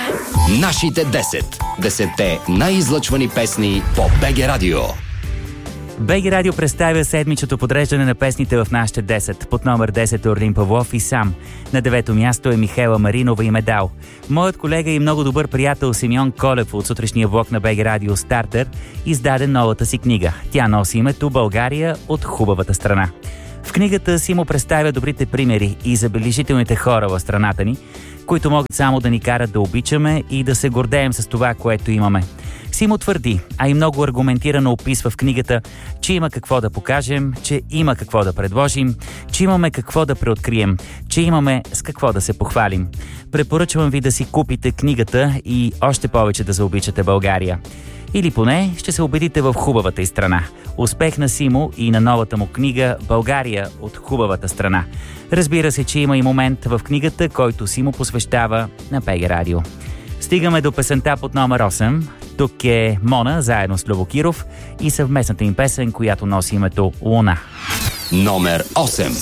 Нашите 10. 10-те най-излъчвани песни по БГ Радио. БГ Радио представя седмичното подреждане на песните в нашите 10. Под номер 10 е Орлин Павлов и Сам. На 9-то място е Михела Маринова и Медал. Моят колега и много добър приятел Симеон Колев от сутрешния блок на БГ Радио Стартер издаде новата си книга. Тя носи името България от хубавата страна. В книгата Симо представя добрите примери и забележителните хора в страната ни, които могат само да ни карат да обичаме и да се гордеем с това, което имаме. Симо твърди, а и много аргументирано описва в книгата, че има какво да покажем, че има какво да предложим, че имаме какво да преоткрием, че имаме с какво да се похвалим. Препоръчвам ви да си купите книгата и още повече да заобичате България. Или поне ще се убедите в хубавата й страна. Успех на Симо и на новата му книга «България от хубавата страна». Разбира се, че има и момент в книгата, който Симо посвещава на БГ Радио. Стигаме до песента под номер 8. Тук е Мона, заедно с Любо Киров и съвместната им песен, която носи името «Луна». Номер 8.